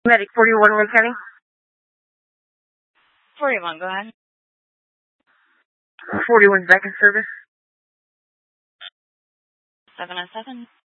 Medic 41, Wayne County. 41, go ahead. 41's back in service. 707.